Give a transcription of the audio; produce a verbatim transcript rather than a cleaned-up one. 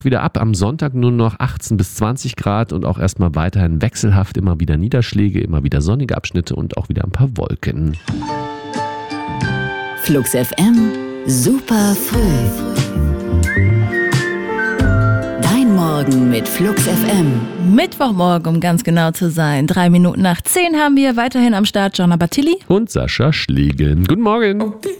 Wieder ab, am Sonntag nur noch achtzehn bis zwanzig Grad und auch erstmal weiterhin wechselhaft, immer wieder Niederschläge, immer wieder sonnige Abschnitte und auch wieder ein paar Wolken. Flux F M, super früh. Dein Morgen mit Flux F M. Mittwochmorgen, um ganz genau zu sein. Drei Minuten nach zehn haben wir weiterhin am Start Gianna Battilli und Sascha Schlegel. Guten Morgen. Okay.